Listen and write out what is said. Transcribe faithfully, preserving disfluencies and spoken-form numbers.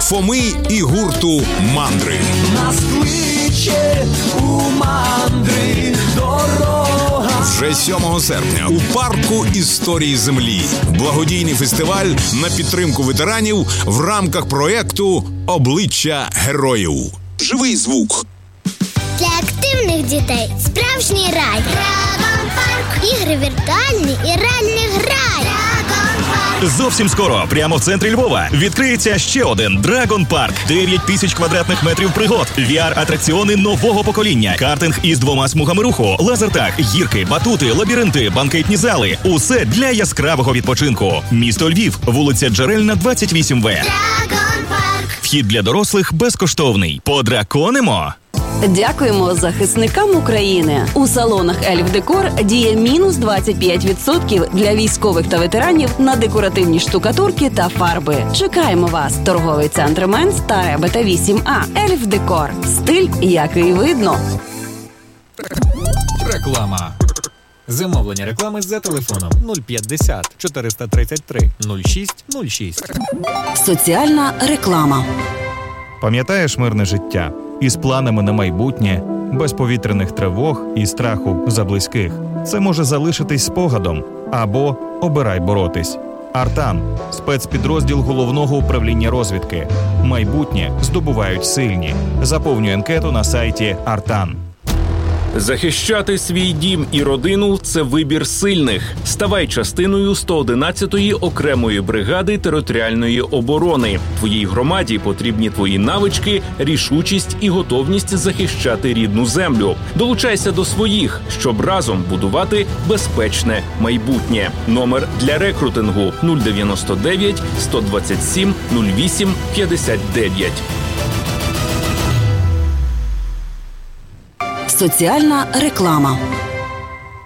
Фоми і гурту «Мандри». Нас кличе у мандри дорога. Вже сьомого серпня у парку історії землі. Благодійний фестиваль на підтримку ветеранів в рамках проєкту «Обличчя героїв». Живий звук. Для активних дітей справжній рай. Драгон Парк. Ігри віртуальні і реальний грай. Драгон Парк. Зовсім скоро, прямо в центрі Львова, відкриється ще один Драгон Парк. дев'ять тисяч квадратних метрів пригод, ві ар-атракціони нового покоління, картинг із двома смугами руху, лазертаг, гірки, батути, лабіринти, банкетні зали. Усе для яскравого відпочинку. Місто Львів, вулиця Джерельна, двадцять вісім ве. Драгон Парк. Вхід для дорослих безкоштовний. Подраконимо! Дякуємо захисникам України. У салонах Ельф Декор діє мінус двадцять п'ять відсотків для військових та ветеранів на декоративні штукатурки та фарби. Чекаємо вас. Торговий центр Менс та Ребета вісім а. Ельф Декор. Стиль, який видно. Реклама. Замовлення реклами за телефоном нуль п'ятдесят чотириста тридцять три нуль шість нуль шість. Соціальна реклама. Пам'ятаєш мирне життя? Із планами на майбутнє, без повітряних тривог і страху за близьких. Це може залишитись спогадом. Або обирай боротись. Артан – спецпідрозділ Головного управління розвідки. Майбутнє здобувають сильні. Заповнюй анкету на сайті Артан. Захищати свій дім і родину – це вибір сильних. Ставай частиною сто одинадцятої окремої бригади територіальної оборони. Твоїй громаді потрібні твої навички, рішучість і готовність захищати рідну землю. Долучайся до своїх, щоб разом будувати безпечне майбутнє. Номер для рекрутингу нуль дев'яносто дев'ять сто двадцять сім нуль вісім п'ятдесят дев'ять. Соціальна реклама.